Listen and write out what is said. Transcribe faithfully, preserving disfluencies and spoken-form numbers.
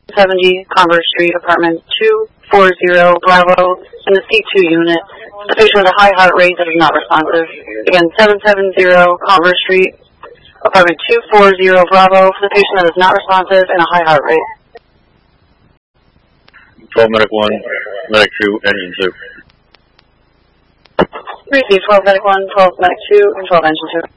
seventy Converse Street, apartment two forty Bravo, in the C two unit. The patient with a high heart rate that is not responsive. Again, seven seventy Converse Street, apartment two forty Bravo, for the patient that is not responsive and a high heart rate. twelve Medic one, Medic two, Engine two. Receive twelve Medic one, twelve Medic two, and twelve Engine two.